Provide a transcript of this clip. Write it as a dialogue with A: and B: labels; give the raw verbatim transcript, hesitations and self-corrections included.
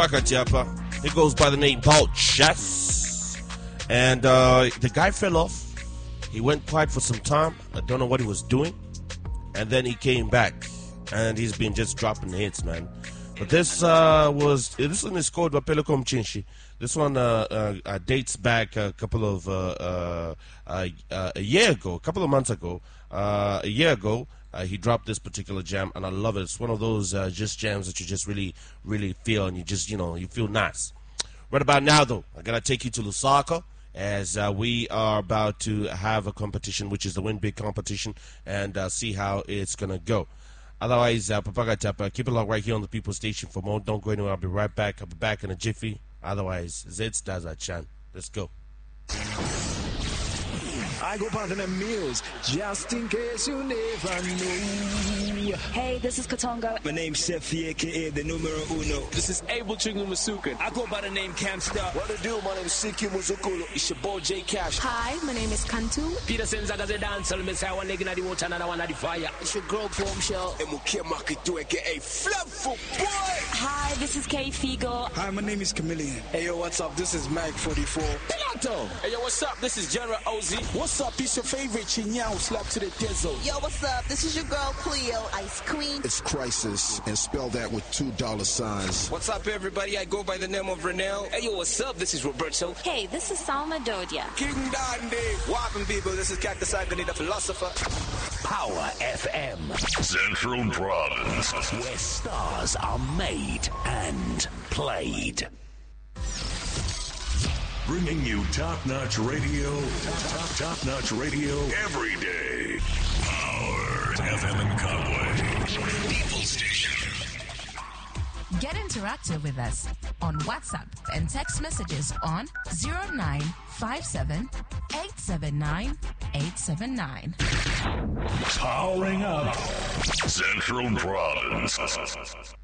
A: He goes by the name Paul Chess. And uh, the guy fell off. He went quiet for some time. I don't know what he was doing. And then he came back. And he's been just dropping hits, man. But this uh, was, this one is called Wapeleko Mchinshi. This one uh, uh, uh, dates back a couple of, uh, uh, uh, uh, a year ago, a couple of months ago. Uh, a year ago, uh, he dropped this particular jam, and I love it. It's one of those uh, just jams that you just really, really feel, and you just, you know, you feel nice. Right about now, though, I'm going to take you to Lusaka, as uh, we are about to have a competition, which is the Win Big competition, and uh, see how it's going to go. Otherwise, uh, Papaga Tapa, keep it locked right here on the People Station for more. Don't go anywhere. I'll be right back. I'll be back in a jiffy. Otherwise, Zed Stars at Chan. Let's go.
B: I go by the name Mills, just in case you never know.
C: Hey, this is Katonga.
D: My name's Sefi, aka the numero uno.
E: This is Abel Chingu Masuka.
D: I go by the name Camstar.
F: What to do? My name is Siki Muzukulu. It's your boy J Cash.
C: Hi, my name is Kantu.
E: Peter Senzaga the dance, I'll miss one leg in the water, another one at the fire.
F: It's your girl Bombshell. And Mukia Makitu, aka Flapful Boy.
C: Hi, this is Kay Figo.
B: Hi, my name is Chameleon.
F: Hey, yo, what's up? This is Mag forty-four.
E: Pilato. Hey, yo, what's up? This is General Ozzy.
F: What's up? It's your favorite Chinyao slap to the Dizzle.
G: Yo, what's up? This is your girl Cleo, Ice Queen.
H: It's Crisis, and spell that with two dollar signs.
D: What's up, everybody? I go by the name of Renell.
E: Hey, yo, what's up? This is Roberto.
C: Hey, this is Salma Dodia.
D: King Dandy. Whopping people, this is Cactus Agony, the philosopher.
I: Power F M.
J: Central Province.
I: Where stars are made and played.
J: Bringing you top-notch radio, top, top-notch radio every day. Power F M in Kabwe. People Station.
K: Get interactive with us on WhatsApp and text messages on zero nine five seven, eight seven nine, eight seven nine.
J: Powering up Central Province.